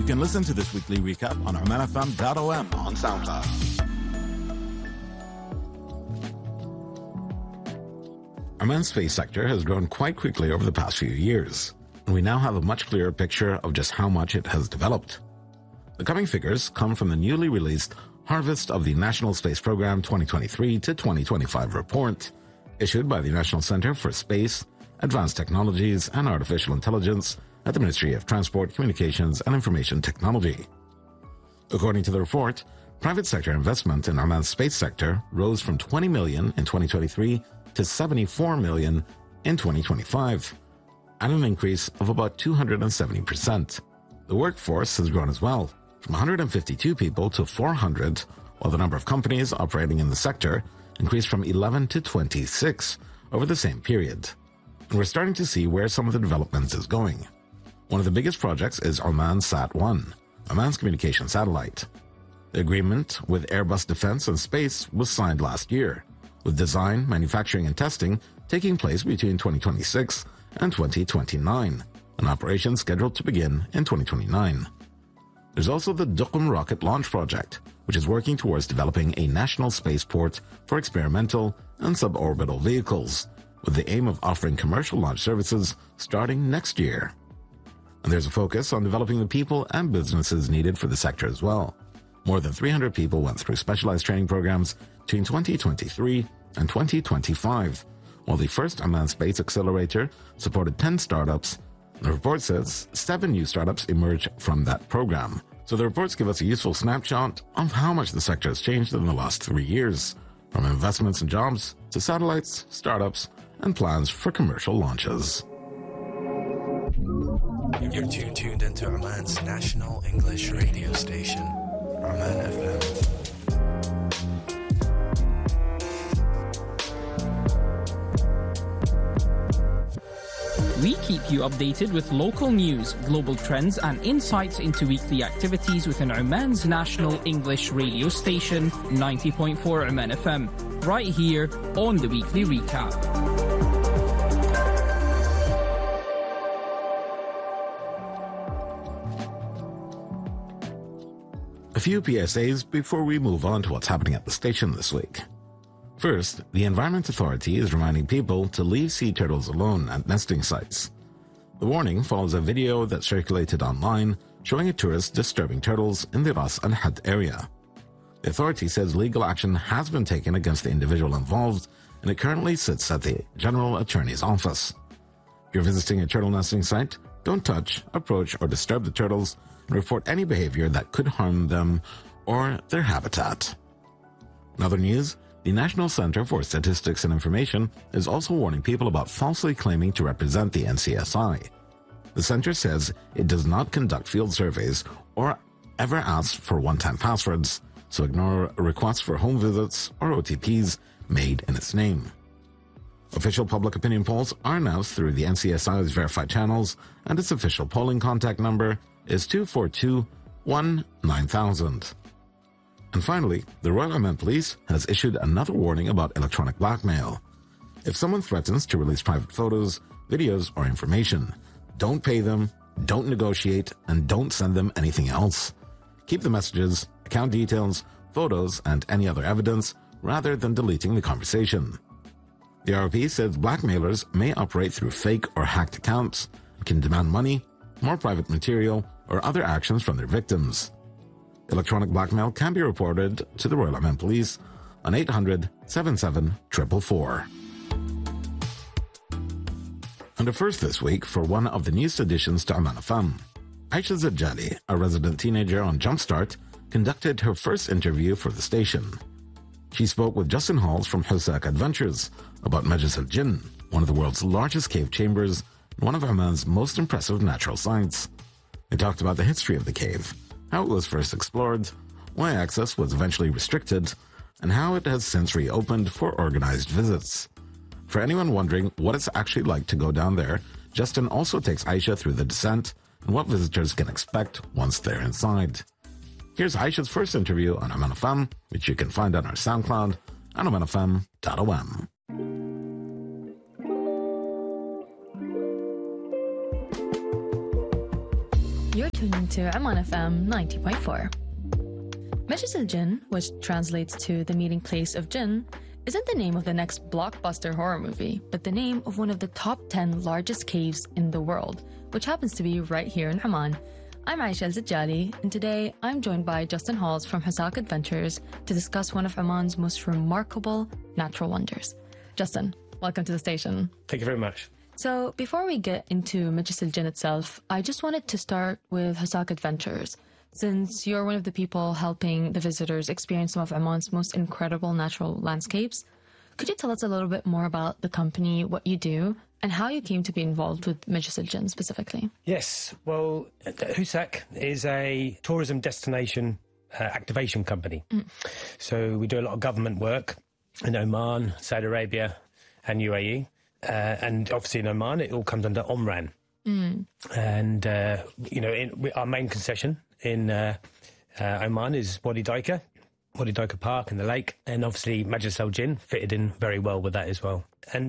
can listen to this weekly recap on omanfm.om on SoundCloud. Oman's space sector has grown quite quickly over the past few years, and we now have a much clearer picture of just how much it has developed. The coming figures come from the newly released Harvest of the National Space Program 2023 to 2025 report, issued by the National Center for Space, Advanced Technologies and Artificial Intelligence at the Ministry of Transport, Communications and Information Technology. According to the report, private sector investment in Oman's space sector rose from 20 million in 2023 to 74 million in 2025, at an increase of about 270%. The workforce has grown as well, from 152 people to 400, while the number of companies operating in the sector increased from 11 to 26 over the same period. And we're starting to see where some of the development is going. One of the biggest projects is Oman Sat-1, Oman's communication satellite. The agreement with Airbus Defence and Space was signed last year, with design, manufacturing and testing taking place between 2026 and 2029, an operation scheduled to begin in 2029. There's also the Duqm rocket launch project, which is working towards developing a national spaceport for experimental and suborbital vehicles, with the aim of offering commercial launch services starting next year. And there's a focus on developing the people and businesses needed for the sector as well. More than 300 people went through specialized training programs between 2023 and 2025, while the first Oman Space Accelerator supported 10 startups. The report says 7 new startups emerged from that program. So the reports give us a useful snapshot of how much the sector has changed in the last 3 years, from investments and jobs to satellites, startups, and plans for commercial launches. You're tuned into Oman's national English radio station, Oman FM. We keep you updated with local news, global trends and insights into weekly activities within Oman's national English radio station, 90.4 Oman FM, right here on the Weekly Recap. A few PSAs before we move on to what's happening at the station this week. First, the Environment Authority is reminding people to leave sea turtles alone at nesting sites. The warning follows a video that circulated online showing a tourist disturbing turtles in the Ras Al Had area. The authority says legal action has been taken against the individual involved, and it currently sits at the General Attorney's office. If you're visiting a turtle nesting site, don't touch, approach, or disturb the turtles, and report any behavior that could harm them or their habitat. In other news, the National Center for Statistics and Information is also warning people about falsely claiming to represent the NCSI. The center says it does not conduct field surveys or ever ask for one-time passwords, so ignore requests for home visits or OTPs made in its name. Official public opinion polls are announced through the NCSI's verified channels, and its official polling contact number is 242-19000. And finally, the Royal Oman Police has issued another warning about electronic blackmail. If someone threatens to release private photos, videos, or information, don't pay them, don't negotiate, and don't send them anything else. Keep the messages, account details, photos, and any other evidence rather than deleting the conversation. The ROP says blackmailers may operate through fake or hacked accounts, can demand money, more private material, or other actions from their victims. Electronic blackmail can be reported to the Royal Oman Police on 800-77-444. And a first this week for one of the newest additions to Oman FM. Aisha Zajjali, a resident teenager on Jumpstart, conducted her first interview for the station. She spoke with Justin Halls from Husak Adventures about Majlis al-Jinn, one of the world's largest cave chambers and one of Oman's most impressive natural sites. They talked about the history of the cave, how it was first explored, why access was eventually restricted, and how it has since reopened for organized visits. For anyone wondering what it's actually like to go down there, Justin also takes Aisha through the descent and what visitors can expect once they're inside. Here's Aisha's first interview on Oman FM, which you can find on our SoundCloud and omanfm.om. You're tuned into Oman FM 90.4. Majlis al-Jinn, which translates to the meeting place of jinn, isn't the name of the next blockbuster horror movie, but the name of one of the top 10 largest caves in the world, which happens to be right here in Oman. I'm Aisha Al-Zajjali, and today I'm joined by Justin Halls from Husak Adventures to discuss one of Oman's most remarkable natural wonders. Justin, welcome to the station. Thank you very much. So before we get into Majlis al-Jinn itself, I just wanted to start with Husak Adventures. Since you're one of the people helping the visitors experience some of Oman's most incredible natural landscapes, could you tell us a little bit more about the company, what you do, and how you came to be involved with Majlis al-Jinn specifically? Yes, well, Husak is a tourism destination activation company. So we do a lot of government work in Oman, Saudi Arabia and UAE. And obviously in Oman, it all comes under Omran. And, our main concession in Oman is Wadi Daika Park and the lake. And obviously Majlis al-Jinn fitted in very well with that as well. And,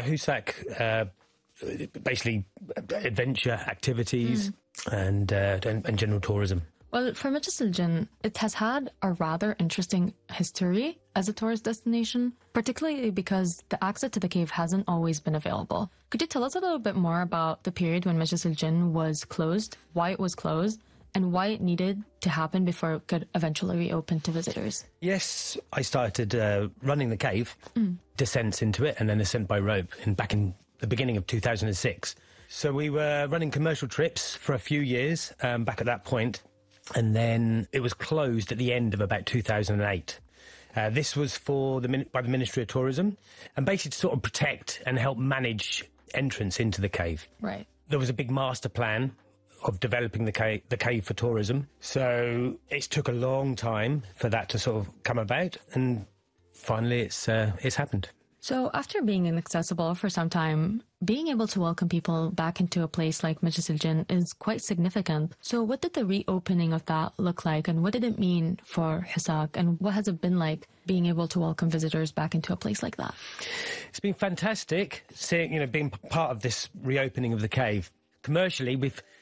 Husak, basically adventure activities and general tourism. Well, for Majlis al-Jinn, it has had a rather interesting history as a tourist destination, particularly because the access to the cave hasn't always been available. Could you tell us a little bit more about the period when Majlis al-Jinn was closed, why it was closed, and why it needed to happen before it could eventually reopen to visitors? Yes, I started running the cave, descents into it, and then ascent by rope back in the beginning of 2006. So we were running commercial trips for a few years back at that point. And then it was closed at the end of about 2008. This was by the Ministry of Tourism, and basically to sort of protect and help manage entrance into the cave. Right. There was a big master plan of developing the cave for tourism. So it took a long time for that to sort of come about, and finally it's happened. So after being inaccessible for some time, being able to welcome people back into a place like Majlis al-Jinn is quite significant. So what did the reopening of that look like, and what did it mean for Husak, and what has it been like being able to welcome visitors back into a place like that? It's been fantastic seeing, being part of this reopening of the cave. Commercially,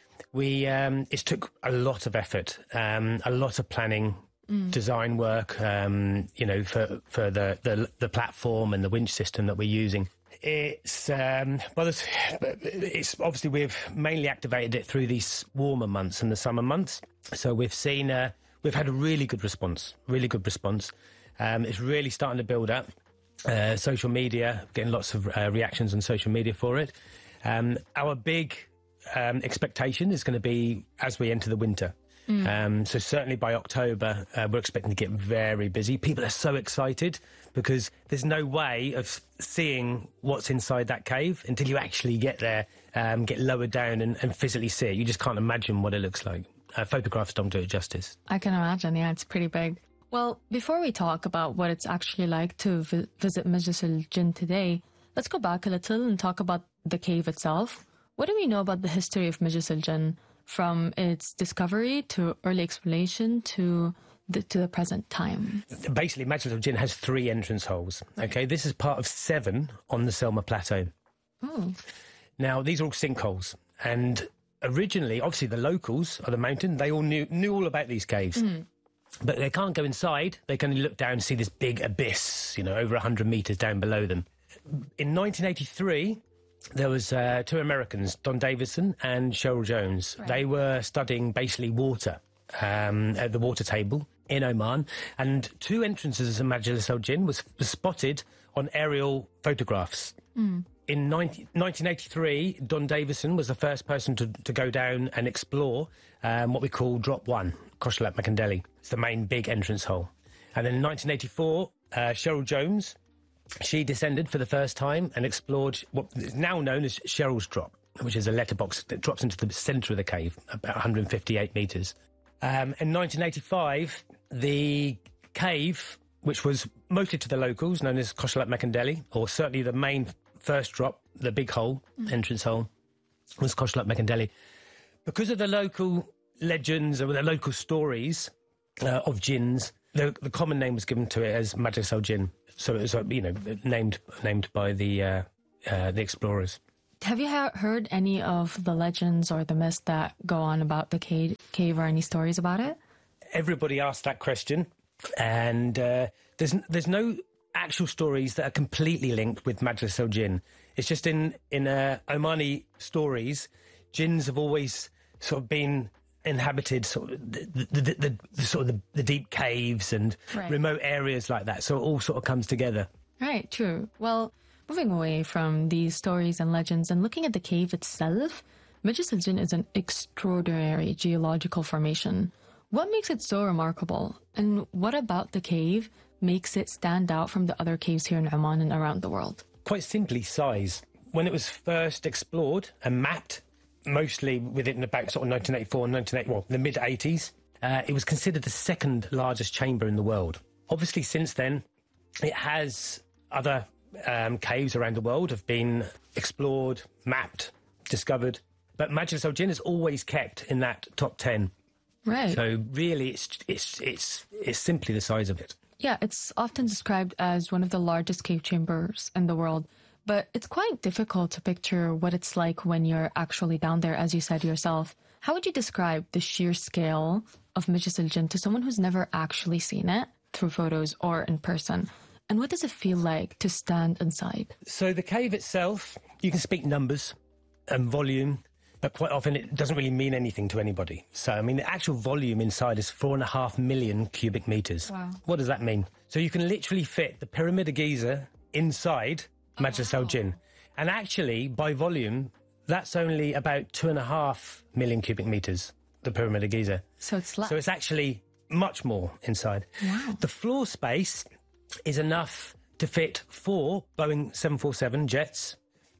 it's took a lot of effort, a lot of planning, design work, for the platform and the winch system that we're using. It's obviously we've mainly activated it through these warmer months and the summer months. So we've had a really good response. It's really starting to build up. Social media, getting lots of reactions on social media for it. Our big expectation is going to be as we enter the winter. So certainly by October, we're expecting to get very busy. People are so excited because there's no way of seeing what's inside that cave until you actually get there, get lowered down and physically see it. You just can't imagine what it looks like. Photographs don't do it justice. I can imagine, yeah, it's pretty big. Well, before we talk about what it's actually like to visit Majlis al-Jinn today, let's go back a little and talk about the cave itself. What do we know about the history of Majlis al-Jinn, from its discovery to early exploration to the present time? Basically, Majlis al-Jinn has 3 entrance holes. Okay, this is part of 7 on the Selma Plateau. Oh. Now, these are all sinkholes, and originally, obviously, the locals of the mountain, they all knew all about these caves. But they can't go inside. They can only look down and see this big abyss, over 100 metres down below them. In 1983... there was 2 Americans, Don Davison and Cheryl Jones. Right. They were studying basically water at the water table in Oman, and 2 entrances of Majlis al-Jinn was spotted on aerial photographs. In 1983, Don Davison was the first person to go down and explore what we call Drop 1, Koshalat Makandeli. It's the main big entrance hole. And then in 1984, Cheryl Jones... she descended for the first time and explored what is now known as Cheryl's Drop, which is a letterbox that drops into the centre of the cave, about 158 metres. In 1985, the cave, which was mostly to the locals, known as Koshalat Makandeli, or certainly the main first drop, the big hole, entrance hole, was Koshalat Makandeli. Because of the local legends or the local stories of jinns, the common name was given to it as Majlis al-Jinn. So it was, named by the explorers. Have you heard any of the legends or the myths that go on about the cave or any stories about it? Everybody asks that question, and there's no actual stories that are completely linked with Majlis al Jinn. It's just in Omani stories, jinns have always sort of been inhabited sort of the deep caves and remote areas like that. So it all sort of comes together. Right, true. Well, moving away from these stories and legends and looking at the cave itself, Majlis al Jinn is an extraordinary geological formation. What makes it so remarkable? And what about the cave makes it stand out from the other caves here in Oman and around the world? Quite simply, size. When it was first explored and mapped, mostly within about sort of 1984 and the mid-80s, it was considered the second largest chamber in the world. Obviously, since then, it has other caves around the world have been explored, mapped, discovered, but Majlis al Jinn is always kept in that top 10. Right. So really, it's simply the size of it. Yeah, it's often described as one of the largest cave chambers in the world, but it's quite difficult to picture what it's like when you're actually down there, as you said yourself. How would you describe the sheer scale of Majlis al Jinn to someone who's never actually seen it through photos or in person? And what does it feel like to stand inside? So the cave itself, you can speak numbers and volume, but quite often it doesn't really mean anything to anybody. So, I mean, the actual volume inside is 4.5 million cubic metres. Wow. What does that mean? So you can literally fit the Pyramid of Giza inside Majlis al Jinn. And actually, by volume, that's only about 2.5 million cubic metres, the Pyramid of Giza. So it's less. So it's actually much more inside. Wow. The floor space is enough to fit 4 Boeing 747 jets,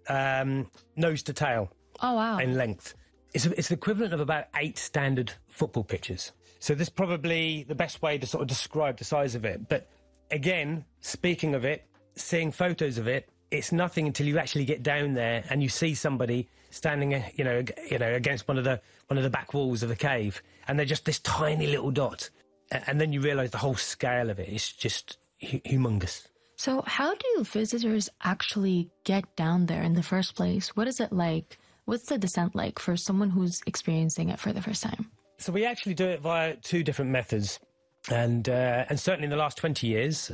nose to tail. Oh, wow. In length. It's the equivalent of about 8 standard football pitches. So this is probably the best way to sort of describe the size of it. But again, speaking of it, seeing photos of it, it's nothing until you actually get down there and you see somebody standing, you know, against one of the back walls of the cave, and they're just this tiny little dot, and then you realise the whole scale of it. It's just humongous. So how do visitors actually get down there in the first place? What is it like? What's the descent like for someone who's experiencing it for the first time? So we actually do it via 2 different methods, and certainly in the last 20 years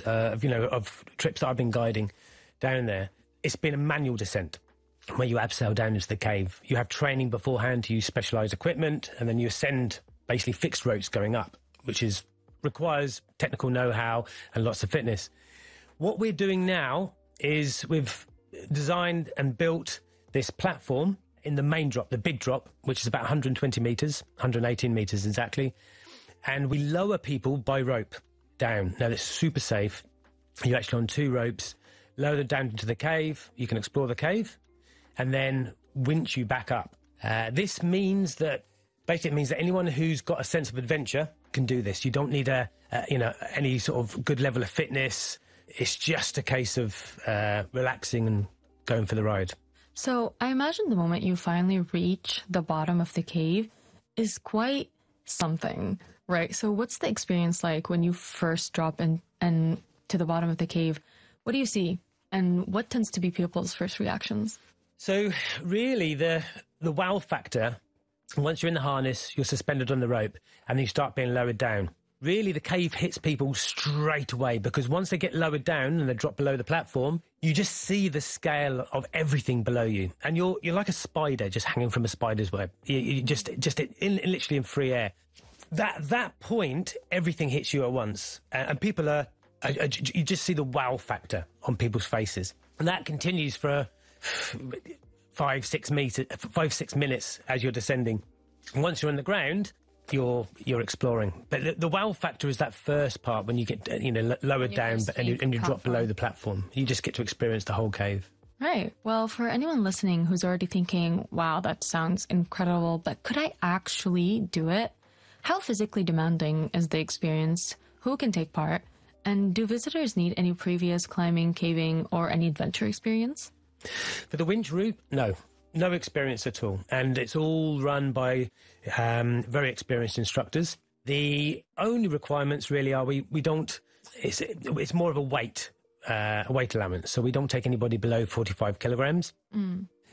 of trips that I've been guiding down there, it's been a manual descent where you abseil down into the cave. You have training beforehand to use specialised equipment, and then you ascend basically fixed ropes going up, which requires technical know-how and lots of fitness. What we're doing now is we've designed and built this platform in the main drop, the big drop, which is about 120 metres, 118 metres exactly, and we lower people by rope down. Now, it's super safe. You're actually on 2 ropes, lower them down into the cave, you can explore the cave, and then winch you back up. This means that, basically it means that anyone who's got a sense of adventure can do this. You don't need any sort of good level of fitness. It's just a case of relaxing and going for the ride. So I imagine the moment you finally reach the bottom of the cave is quite something, right? So what's the experience like when you first drop in and to the bottom of the cave? What do you see? And what tends to be people's first reactions? So really the wow factor, once you're in the harness, you're suspended on the rope, and then you start being lowered down. Really, the cave hits people straight away, because once they get lowered down and they drop below the platform, you just see the scale of everything below you. And you're like a spider just hanging from a spider's web. You just literally in free air. That point, everything hits you at once. And people you just see the wow factor on people's faces. And that continues for 5-6 minutes as you're descending. And once you're on the ground, you're exploring. But the wow factor is that first part when you get lowered down and you drop below the platform. You just get to experience the whole cave. Right. Well, for anyone listening who's already thinking, wow, that sounds incredible, but could I actually do it? How physically demanding is the experience? Who can take part? And do visitors need any previous climbing, caving, or any adventure experience? For the winch route, no experience at all. And it's all run by very experienced instructors. The only requirements really are we don't, it's more of a weight allowance. So we don't take anybody below 45 kilograms.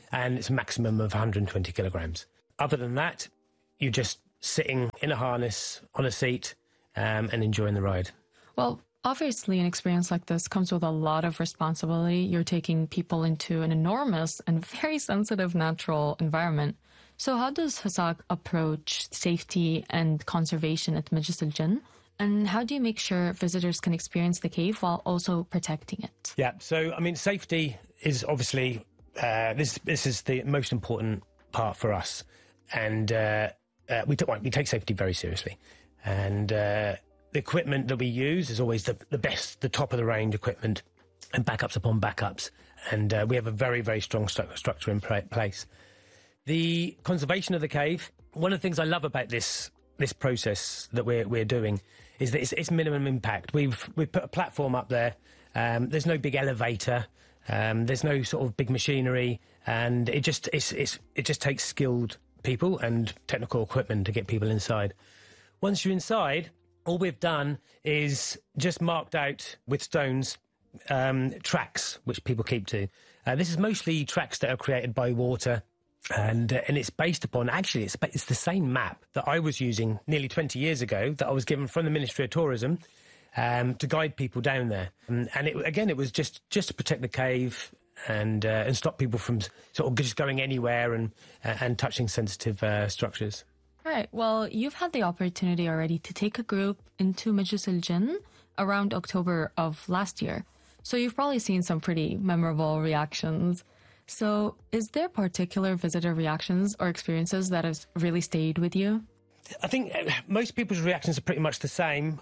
and it's a maximum of 120 kilograms. Other than that, you're just sitting in a harness on a seat and enjoying the ride. Well, obviously, an experience like this comes with a lot of responsibility. You're taking people into an enormous and very sensitive natural environment. So how does Husak approach safety and conservation at Majlis Al-Jinn? And how do you make sure visitors can experience the cave while also protecting it? Yeah, so, I mean, safety is obviously, this is the most important part for us. And we take safety very seriously. And the equipment that we use is always the best, the top-of-the-range equipment, and backups upon backups. And we have a very, very strong structure in place. The conservation of the cave, one of the things I love about this process that we're doing is that it's minimum impact. We've put a platform up there. There's no big elevator. There's no sort of big machinery, and it just takes skilled people and technical equipment to get people inside. Once you're inside, all we've done is just marked out with stones tracks which people keep to. This is mostly tracks that are created by water. And it's based upon, actually, it's the same map that I was using nearly 20 years ago that I was given from the Ministry of Tourism to guide people down there. And it was just to protect the cave and stop people from sort of just going anywhere and touching sensitive structures. Right. Well, you've had the opportunity already to take a group into Majlis Al-Jinn around October of last year. So you've probably seen some pretty memorable reactions. So is there particular visitor reactions or experiences that have really stayed with you? I think most people's reactions are pretty much the same.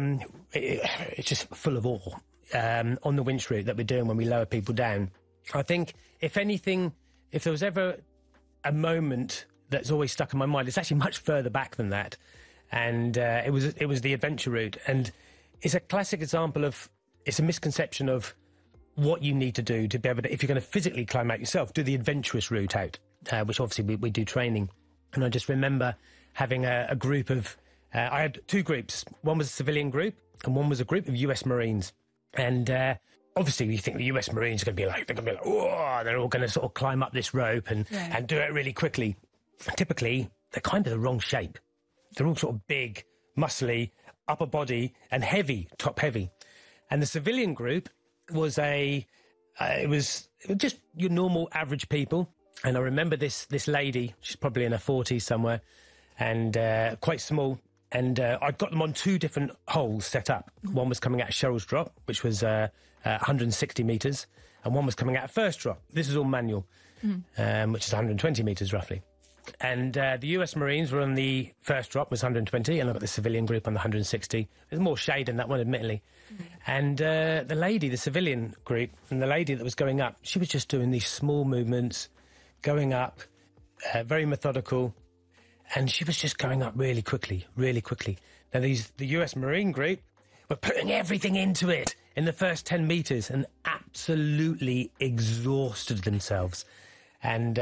It's just full of awe on the winch route that we're doing when we lower people down. I think, if anything, if there was ever a moment that's always stuck in my mind, it's actually much further back than that. And it was the adventure route. And it's a classic example of, it's a misconception of what you need to do to be able to, if you're going to physically climb out yourself, do the adventurous route out, which obviously we do training. And I just remember having a group of, I had two groups. One was a civilian group and one was a group of US Marines. And obviously you think the US Marines are going to be like, oh, they're all going to sort of climb up this rope and do it really quickly. Typically, they're kind of the wrong shape. They're all sort of big, muscly, upper body and heavy, top heavy. And the civilian group was it was just your normal average people. And I remember this lady, she's probably in her 40s somewhere, and quite small. And I'd got them on two different holes set up. One was coming out of Sherrill's Drop, which was 160 metres, and one was coming out of First Drop. This is all manual, which is 120 metres roughly. And the US Marines were on the First Drop, was 120, and I got the civilian group on the 160. There's more shade in that one, admittedly. And the lady, the civilian group, and the lady that was going up, she was just doing these small movements, going up, very methodical, and she was just going up really quickly, really quickly. Now, the US Marine group were putting everything into it in the first 10 metres and absolutely exhausted themselves. And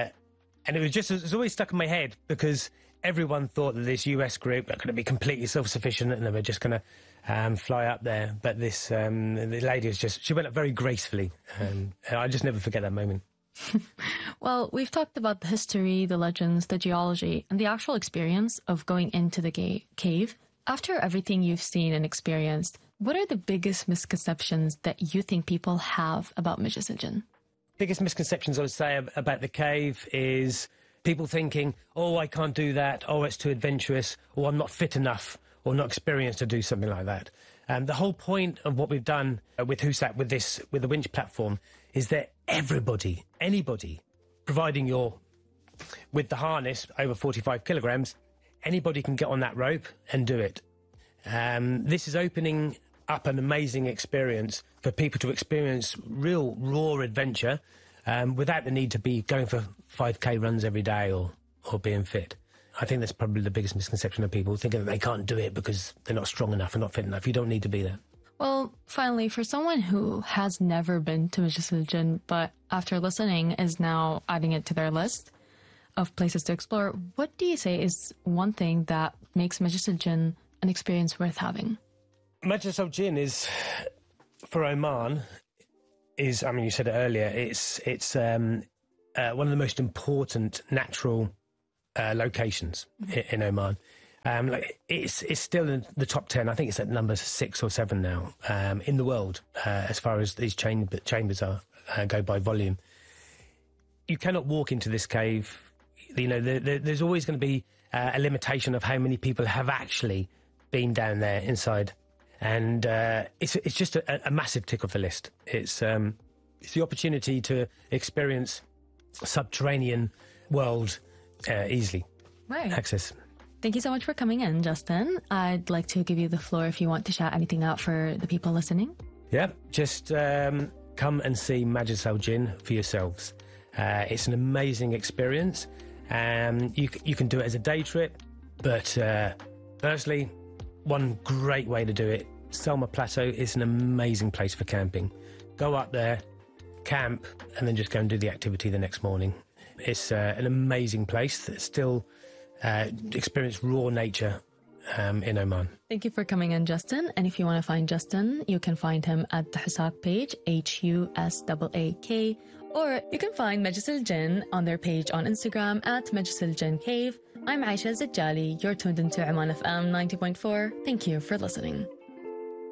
it's always stuck in my head because everyone thought that this US group are going to be completely self-sufficient and they were just going to fly up there. But this the lady she went up very gracefully. I just never forget that moment. Well, we've talked about the history, the legends, the geology, and the actual experience of going into the cave. After everything you've seen and experienced, what are the biggest misconceptions that you think people have about Majlis Al-Jinn? Biggest misconceptions I would say about the cave is people thinking, oh, I can't do that, oh, it's too adventurous, or I'm not fit enough or not experienced to do something like that. The whole point of what we've done with Husak, with the winch platform, is that anybody, providing you're with the harness over 45 kilograms, anybody can get on that rope and do it. This is opening up an amazing experience for people to experience real raw adventure without the need to be going for 5K runs every day or being fit. I think that's probably the biggest misconception of people, thinking that they can't do it because they're not strong enough or not fit enough. You don't need to be there. Well, finally, for someone who has never been to Majlis Al-Jinn, but after listening is now adding it to their list of places to explore, what do you say is one thing that makes Majlis Al-Jinn an experience worth having? Majlis Al-Jinn is, for Oman, you said it earlier, it's a one of the most important natural locations in Oman. It's still in the top 10. I think it's at number 6 or 7 now in the world as far as these chambers go by volume. You cannot walk into this cave. There's always going to be a limitation of how many people have actually been down there inside, and it's just a massive tick off the list. It's the opportunity to experience subterranean world easily. Right. Access. Thank you so much for coming in, Justin. I'd like to give you the floor if you want to shout anything out for the people listening. Yeah, just come and see Majlis Al Jinn for yourselves. It's an amazing experience. You can do it as a day trip, but firstly, one great way to do it, Selma Plateau is an amazing place for camping. Go up there, camp, and then just go and do the activity the next morning. It's an amazing place that still experience raw nature in Oman. Thank you for coming in, Justin. And if you want to find Justin, you can find him at the Husaak page, HUSAAK, or you can find Majlis Al Jinn on their page on Instagram at Majlis Al Jinn Cave. I'm Aisha Zajjali. You're tuned into Oman FM 90.4. Thank you for listening.